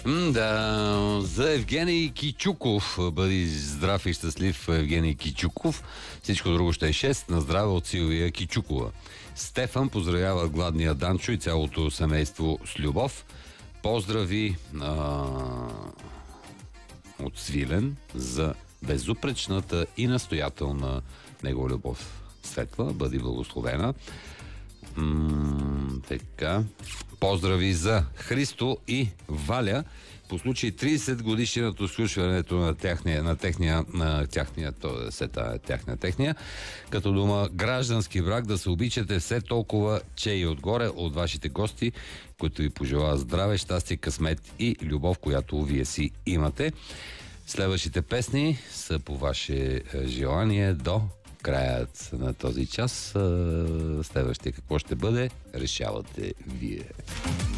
Да, за Евгений Кичуков. Бъди здрав и щастлив, Евгений Кичуков. Всичко друго ще е 6. На здраве от Силвия Кичукова. Стефан поздравява гладния Данчо и цялото семейство с любов. Поздрави от Свилен за безупречната и настоятелна негова любов. Светла, бъди благословена. Така. Поздрави за Христо и Валя по случай 30 годишнината сключването на техния, като дума граждански брак, да се обичате все толкова, че и отгоре от вашите гости, които ви пожелават здраве, щастие, късмет и любов, която вие си имате. Следващите песни са по ваше желание до краят на този час. Следващия какво ще бъде, решавате вие.